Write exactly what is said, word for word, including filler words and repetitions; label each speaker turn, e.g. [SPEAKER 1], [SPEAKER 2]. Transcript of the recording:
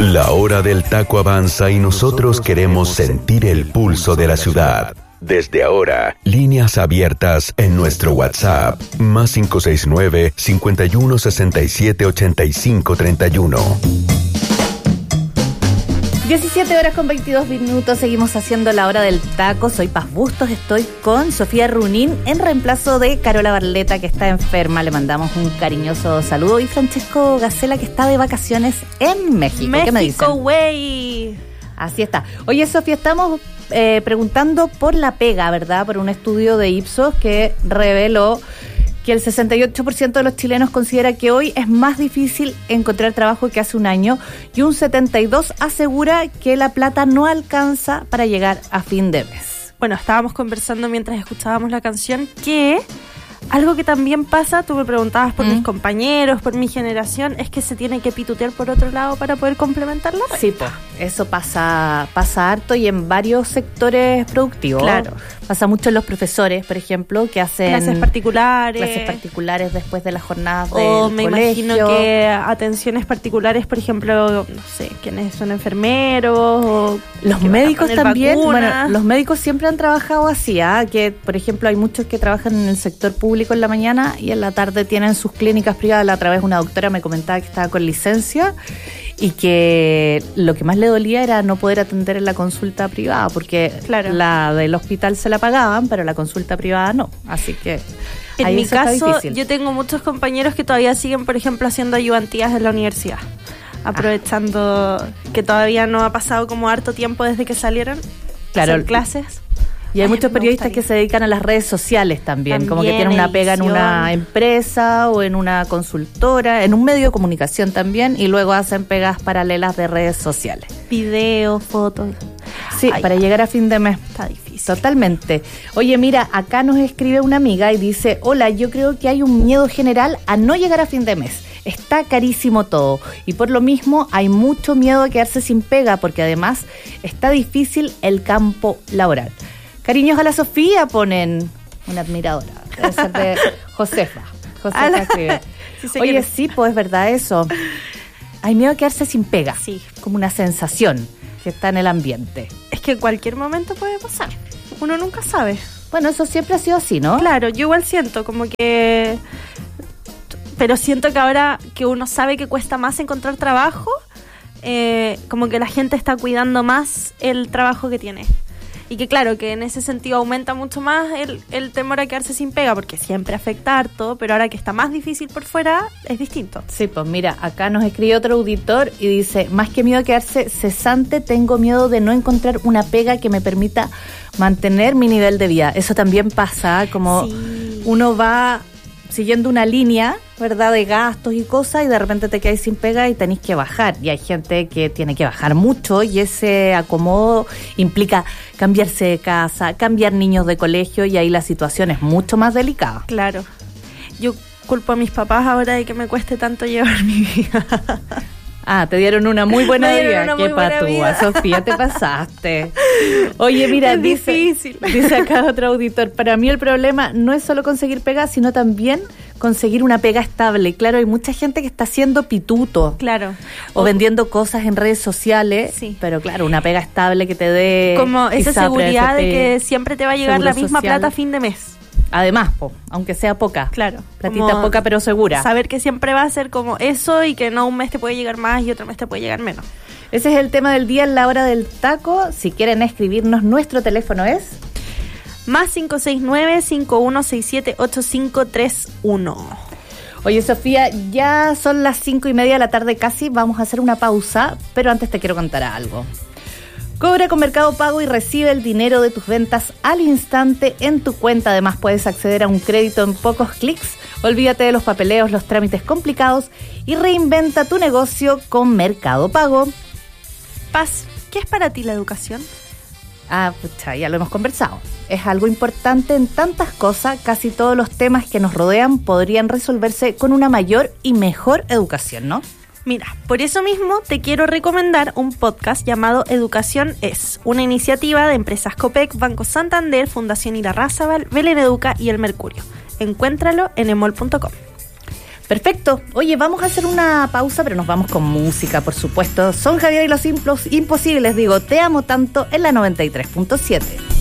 [SPEAKER 1] La hora del taco avanza y nosotros queremos sentir el pulso de la ciudad. Desde ahora, líneas abiertas en nuestro WhatsApp, más cinco seis nueve, cinco uno, seis siete, ocho cinco tres uno.
[SPEAKER 2] diecisiete horas con veintidós minutos, seguimos haciendo la hora del taco. Soy Paz Bustos, estoy con Sofía Runín en reemplazo de Carola Barleta, que está enferma. Le mandamos un cariñoso saludo. Y Francesco Gacela, que está de vacaciones en México.
[SPEAKER 3] México,
[SPEAKER 2] ¿qué me dicen?
[SPEAKER 3] güey.
[SPEAKER 2] Así está. Oye, Sofía, estamos eh, preguntando por la pega, ¿verdad? Por un estudio de Ipsos que reveló que el sesenta y ocho por ciento de los chilenos considera que hoy es más difícil encontrar trabajo que hace un año, y un setenta y dos por ciento asegura que la plata no alcanza para llegar a fin de mes.
[SPEAKER 3] Bueno, estábamos conversando mientras escuchábamos la canción que algo que también pasa, tú me preguntabas por mm. mis compañeros, por mi generación, es que se tiene que pitutear por otro lado para poder complementar la renta.
[SPEAKER 2] Sí, pues, eso pasa, pasa harto y en varios sectores productivos.
[SPEAKER 3] Claro.
[SPEAKER 2] Pasa mucho en los profesores, por ejemplo, que hacen
[SPEAKER 3] clases particulares.
[SPEAKER 2] Clases particulares después de las jornadas del
[SPEAKER 3] O me
[SPEAKER 2] colegio.
[SPEAKER 3] imagino que atenciones particulares, por ejemplo, no sé, quienes son enfermeros o
[SPEAKER 2] los médicos también.
[SPEAKER 3] Vacunas.
[SPEAKER 2] Bueno, los médicos siempre han trabajado así, ¿eh? Que por ejemplo hay muchos que trabajan en el sector público en la mañana y en la tarde tienen sus clínicas privadas. La otra vez una doctora me comentaba que estaba con licencia y que lo que más le dolía era no poder atender en la consulta privada, porque claro, la del hospital se la pagaban, pero la consulta privada no. Así que
[SPEAKER 3] en
[SPEAKER 2] ahí
[SPEAKER 3] mi
[SPEAKER 2] eso está
[SPEAKER 3] caso,
[SPEAKER 2] difícil.
[SPEAKER 3] Yo tengo muchos compañeros que todavía siguen, por ejemplo, haciendo ayudantías en la universidad, aprovechando ah. que todavía no ha pasado como harto tiempo desde que salieron
[SPEAKER 2] claro,
[SPEAKER 3] hacer clases.
[SPEAKER 2] Y hay Ay, muchos periodistas que se dedican a las redes sociales también, también como que tienen una pega en una empresa o en una consultora, en un medio de comunicación también, y luego hacen pegas paralelas de redes sociales.
[SPEAKER 3] Videos, fotos.
[SPEAKER 2] Sí, Ay, para llegar a fin de mes.
[SPEAKER 3] Está difícil.
[SPEAKER 2] Totalmente. Oye, mira, acá nos escribe una amiga y dice: hola, yo creo que hay un miedo general a no llegar a fin de mes. Está carísimo todo y por lo mismo hay mucho miedo a quedarse sin pega, porque además está difícil el campo laboral. Cariños a la Sofía, ponen una admiradora. Debe ser de Josefa. Josefa la... escribe. Sí, Oye, es. sí, pues es verdad eso. Hay miedo a quedarse sin pega.
[SPEAKER 3] Sí.
[SPEAKER 2] Como una sensación que está en el ambiente.
[SPEAKER 3] Es que en cualquier momento puede pasar. Uno nunca sabe.
[SPEAKER 2] Bueno, eso siempre ha sido así, ¿no?
[SPEAKER 3] Claro, yo igual siento como que... Pero siento que ahora que uno sabe que cuesta más encontrar trabajo, eh, como que la gente está cuidando más el trabajo que tiene. Y que claro, que en ese sentido aumenta mucho más el, el temor a quedarse sin pega, porque siempre afecta harto, pero ahora que está más difícil por fuera, es distinto.
[SPEAKER 2] Sí, pues mira, acá nos escribe otro auditor y dice: más que miedo a quedarse cesante, tengo miedo de no encontrar una pega que me permita mantener mi nivel de vida. Eso también pasa, como sí. Uno va siguiendo una línea, ¿verdad?, de gastos y cosas, y de repente te quedas sin pega y tenés que bajar. Y hay gente que tiene que bajar mucho, y ese acomodo implica cambiarse de casa, cambiar niños de colegio, y ahí la situación es mucho más delicada.
[SPEAKER 3] Claro. Yo culpo a mis papás ahora de que me cueste tanto llevar mi vida.
[SPEAKER 2] Ah, te dieron una muy buena vida.
[SPEAKER 3] Una
[SPEAKER 2] Qué
[SPEAKER 3] muy buena
[SPEAKER 2] patúa,
[SPEAKER 3] vida.
[SPEAKER 2] Sofía, te pasaste. Oye, mira,
[SPEAKER 3] es
[SPEAKER 2] dice,
[SPEAKER 3] difícil.
[SPEAKER 2] dice acá otro auditor: para mí el problema no es solo conseguir pega, sino también conseguir una pega estable. Claro, hay mucha gente que está haciendo pituto.
[SPEAKER 3] Claro.
[SPEAKER 2] O, o vendiendo cosas en redes sociales.
[SPEAKER 3] Sí.
[SPEAKER 2] Pero claro, una pega estable que te dé...
[SPEAKER 3] Como esa seguridad
[SPEAKER 2] F P,
[SPEAKER 3] de que siempre te va a llegar la misma
[SPEAKER 2] social.
[SPEAKER 3] plata a fin de mes.
[SPEAKER 2] Además, po, aunque sea poca.
[SPEAKER 3] Claro.
[SPEAKER 2] Platita poca pero segura.
[SPEAKER 3] Saber que siempre va a ser como eso, y que no un mes te puede llegar más y otro mes te puede llegar menos.
[SPEAKER 2] Ese es el tema del día en la hora del taco. Si quieren escribirnos, nuestro teléfono es...
[SPEAKER 3] más cinco seis nueve, cinco uno seis siete, ocho cinco tres uno.
[SPEAKER 2] Oye, Sofía, ya son las cinco y media de la tarde casi. Vamos a hacer una pausa, pero antes te quiero contar algo. Cobra con Mercado Pago y recibe el dinero de tus ventas al instante en tu cuenta. Además, puedes acceder a un crédito en pocos clics. Olvídate de los papeleos, los trámites complicados y reinventa tu negocio con Mercado Pago.
[SPEAKER 3] Paz, ¿qué es para ti la educación?
[SPEAKER 2] Ah, pucha, ya lo hemos conversado. Es algo importante en tantas cosas. Casi todos los temas que nos rodean podrían resolverse con una mayor y mejor educación, ¿no?
[SPEAKER 3] Mira, por eso mismo te quiero recomendar un podcast llamado Educación Es, una iniciativa de empresas Copec, Banco Santander, Fundación Irarrázaval, Belén Educa y El Mercurio. Encuéntralo en emol punto com.
[SPEAKER 2] Perfecto. Oye, vamos a hacer una pausa, pero nos vamos con música, por supuesto. Son Javier y los Impos- Imposibles, digo, te amo tanto en la noventa y tres punto siete.